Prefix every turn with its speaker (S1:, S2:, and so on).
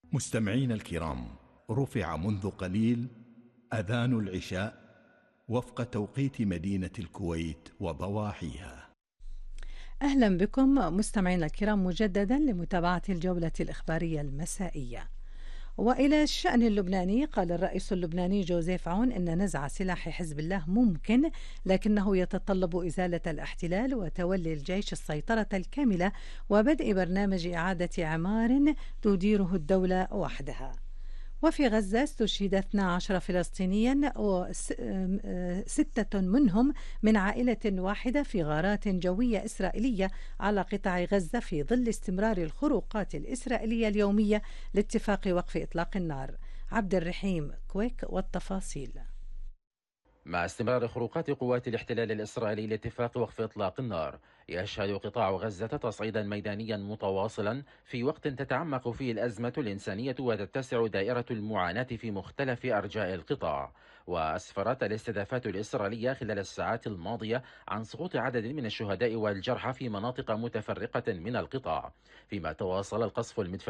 S1: مستمعين الكرام، رفع منذ قليل أذان العشاء وفق توقيت مدينة الكويت وضواحيها.
S2: أهلا بكم مستمعينا الكرام مجددا لمتابعة الجولة الإخبارية المسائية. وإلى الشأن اللبناني، قال الرئيس اللبناني جوزيف عون إن نزع سلاح حزب الله ممكن، لكنه يتطلب إزالة الاحتلال وتولي الجيش السيطرة الكاملة وبدء برنامج إعادة إعمار تديره الدولة وحدها. وفي غزة استشهد 12 فلسطينيا وستة منهم من عائلة واحدة في غارات جوية إسرائيلية على قطاع غزة في ظل استمرار الخروقات الإسرائيلية اليومية لاتفاق وقف إطلاق النار. عبد الرحيم كويك والتفاصيل.
S3: مع استمرار خروقات قوات الاحتلال الإسرائيلي لاتفاق وقف إطلاق النار، يشهد قطاع غزة تصعيدا ميدانيا متواصلا في وقت تتعمق فيه الأزمة الإنسانية وتتسع دائرة المعاناة في مختلف أرجاء القطاع. وأسفرت الاستهدافات الإسرائيلية خلال الساعات الماضية عن سقوط عدد من الشهداء والجرحى في مناطق متفرقة من القطاع، فيما تواصل القصف المدفعي